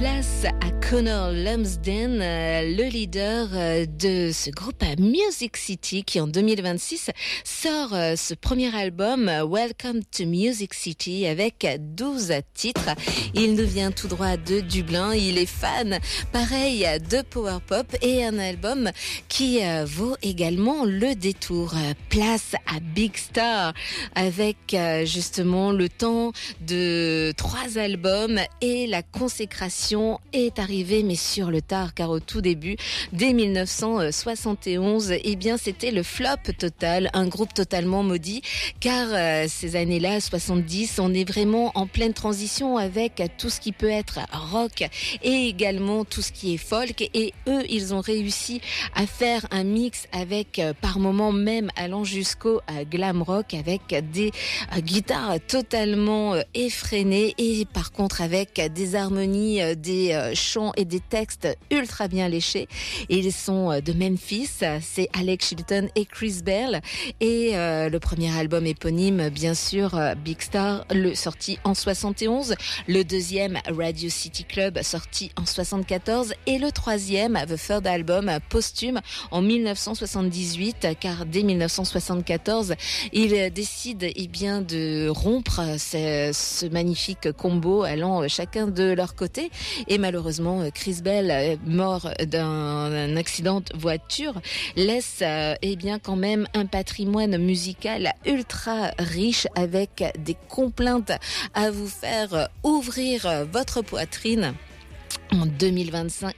Place à Connor Lumsden, le leader de ce groupe Music City qui en 2026 sort ce premier album Welcome to Music City avec 12 titres. Il nous vient tout droit de Dublin, il est fan pareil de power pop et un album qui vaut également le détour. Place à Big Star avec justement le temps de 3 albums et la consécration est arrivée mais sur le tard, car au tout début, dès 1971, eh bien c'était le flop total, un groupe totalement maudit, car ces années-là, 70, on est vraiment en pleine transition avec tout ce qui peut être rock et également tout ce qui est folk, et eux, ils ont réussi à faire un mix avec par moments même allant jusqu'au glam rock avec des guitares totalement effrénées et par contre avec des harmonies, des chants et des textes ultra bien léchés. Ils sont de Memphis, c'est Alex Chilton et Chris Bell, et le premier album éponyme, bien sûr, Big Star, sorti en 71, le deuxième Radio City Club sorti en 74 et le troisième The Third Album posthume en 1978, car dès 1974 ils décident bien de rompre ce magnifique combo allant chacun de leur côté, et malheureusement Chris Bell, mort d'un accident de voiture, laisse bien quand même un patrimoine musical ultra riche avec des complaintes à vous faire ouvrir votre poitrine. En 2005,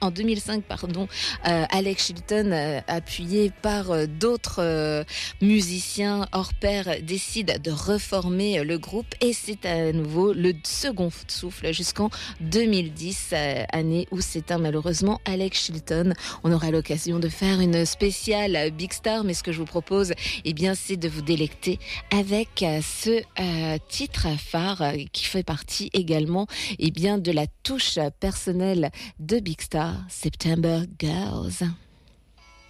Alex Chilton, appuyé par d'autres musiciens hors pair, décide de reformer le groupe, et c'est à nouveau le second souffle jusqu'en 2010, année où s'éteint malheureusement Alex Chilton. On aura l'occasion de faire une spéciale Big Star, mais ce que je vous propose, c'est de vous délecter avec ce titre phare qui fait partie également de la touche personnelle de Big Star, September Girls.